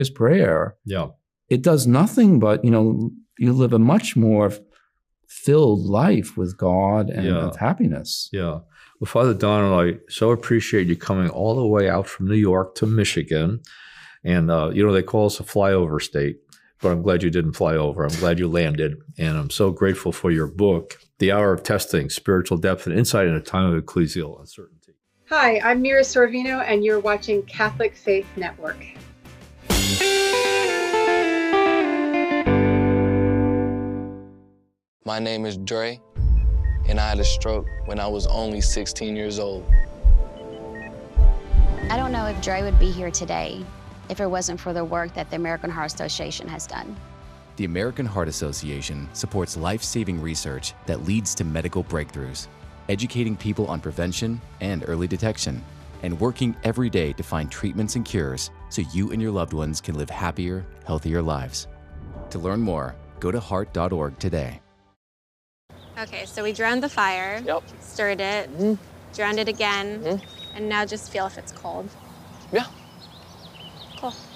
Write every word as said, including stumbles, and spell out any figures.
his prayer, Yeah. it does nothing but, you know, you live a much more filled life with God and Yeah. with happiness. Yeah. Well, Father Donald, I so appreciate you coming all the way out from New York to Michigan. And, uh, you know, they call us a flyover state, but I'm glad you didn't fly over. I'm glad you landed. And I'm so grateful for your book, The Hour of Testing, Spiritual Depth and Insight in a Time of Ecclesial Uncertainty. Hi, I'm Mira Sorvino, and you're watching Catholic Faith Network. My name is Dre, and I had a stroke when I was only sixteen years old. I don't know if Dre would be here today if it wasn't for the work that the American Heart Association has done. The American Heart Association supports life-saving research that leads to medical breakthroughs, educating people on prevention and early detection, and working every day to find treatments and cures so you and your loved ones can live happier, healthier lives. To learn more, go to heart dot org today. Okay, so we drowned the fire, Yep. stirred it, Mm-hmm. drowned it again, Mm-hmm. and now just feel if it's cold. Yeah. Cool.